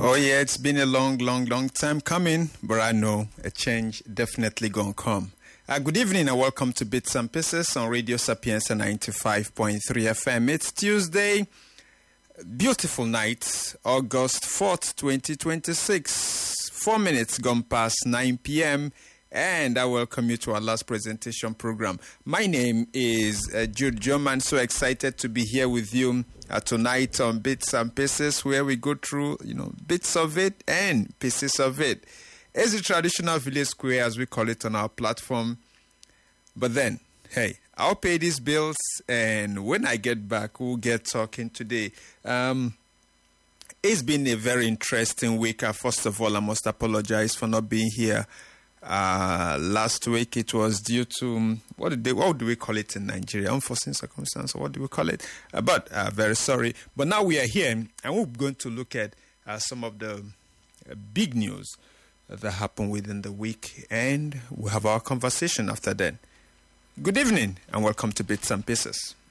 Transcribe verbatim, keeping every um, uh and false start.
Oh yeah, it's been a long, long, long time coming, but I know a change definitely gonna come. Uh, good evening and welcome to Bits and Pieces on Radio Sapienza ninety-five point three F M. It's Tuesday, beautiful night, August fourth, twenty twenty-six. Four minutes gone past nine p.m. and I welcome you to our last presentation program. My name is uh, Jude Joman. So excited to be here with you uh, tonight on Bits and Pieces, where we go through, you know, bits of it and pieces of it. It's a traditional village square, as we call it on our platform. But then, hey, I'll pay these bills, and when I get back, we'll get talking today. Um, it's been a very interesting week. Uh, first of all, I must apologize for not being here. Uh, last week it was due to um, what did they, what do we call it in Nigeria? Unforeseen circumstance, or what do we call it? Uh, but uh, very sorry. But now we are here, and we're going to look at uh, some of the uh, big news that happened within the week, and we'll have our conversation after that. Good evening, and welcome to Bits and Pieces.